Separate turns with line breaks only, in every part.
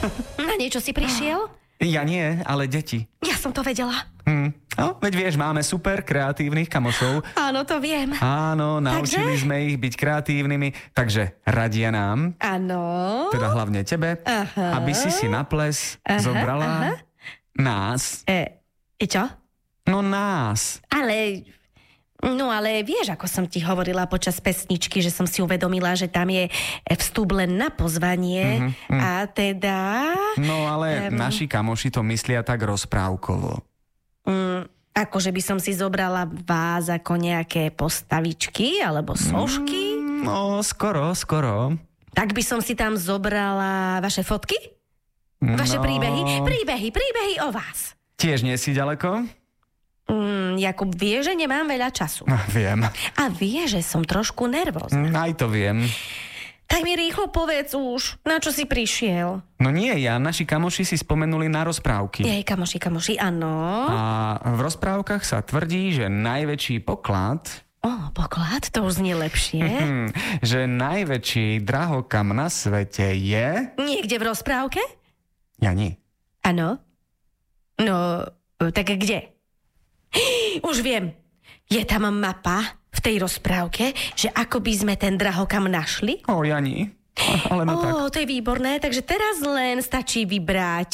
Na niečo si prišiel?
Ja nie, ale deti.
Ja som to vedela.
No, veď vieš, máme super kreatívnych kamošov.
Áno, to viem.
Áno, naučili sme ich byť kreatívnymi, takže radia nám,
Áno.
teda hlavne tebe, aby si na ples zobrala nás.
Čo?
No nás.
Ale vieš, ako som ti hovorila počas pesničky, že som si uvedomila, že tam je vstup len na pozvanie a teda...
No ale naši kamoši to myslia tak rozprávkovo.
Akože by som si zobrala vás ako nejaké postavičky alebo sošky?
No, skoro.
Tak by som si tam zobrala vaše fotky? Vaše príbehy o vás.
Tiež nie si ďaleko?
Jakub vie, že nemám veľa času.
Viem.
A vie, že som trošku nervózna.
Aj to viem.
Tak mi rýchlo povedz už, na čo si prišiel.
No nie ja, naši kamoši si spomenuli na rozprávky.
Kamoši, áno.
A v rozprávkach sa tvrdí, že najväčší poklad...
Poklad? To už znie lepšie.
Že najväčší drahokam na svete je...
Niekde v rozprávke?
Ja nie.
Áno. No, tak kde? Už viem. Je tam mapa v tej rozprávke, že ako by sme ten drahokam našli?
Ja nie. Ale no tak.
To je výborné, takže teraz len stačí vybrať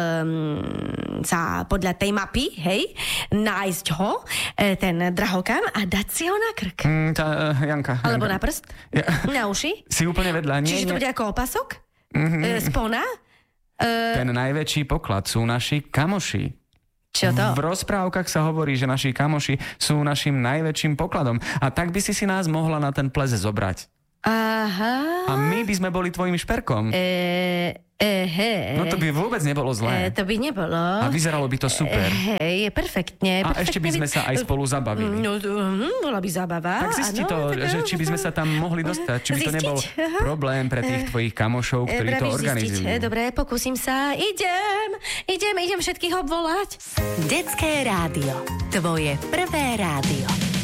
sa podľa tej mapy, hej, nájsť ho, ten drahokam a dať si ho na krk.
Janka.
Alebo na prst? Na uši?
Si úplne vedľa.
Čiže to bude ako opasok? Spona?
Ten najväčší poklad sú naši kamoši.
Čo to?
V rozprávkach sa hovorí, že naši kamoši sú našim najväčším pokladom. A tak by si nás mohla na ten ples zobrať.
Aha.
A my by sme boli tvojim šperkom. No to by vôbec nebolo zlé.
To by nebolo.
A vyzeralo by to super.
Perfektne.
A ešte by sme sa aj spolu zabavili.
No, bola by zábava.
Tak zisti to, že či by sme sa tam mohli dostať. Či by to nebol problém pre tých tvojich kamošov, ktorí to organizujú.
Dobre, pokúsim sa. Idem všetkých obvolať.
Detské rádio. Tvoje prvé rádio.